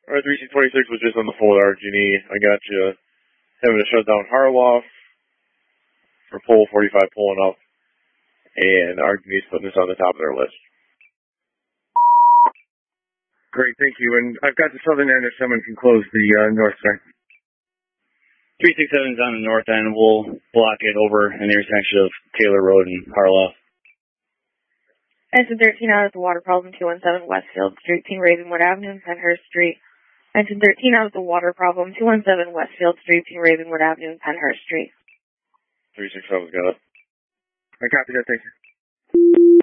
Alright, 3626 was just on the phone with RG&E. I got you having to shut down Harloff for pole 45 pulling up, and RG&E's putting this on the top of their list. Great, thank you. And I've got the southern end if someone can close the north side. 367 is on the north end. We'll block it over an intersection of Taylor Road and Harloff. Engine 13 out of the water problem 217 Westfield Street, King Ravenwood Avenue and Penhurst Street. Engine 13 out of the water problem 217 Westfield Street, King Ravenwood Avenue and Penhurst Street. 367's got it. I copy that, thank you.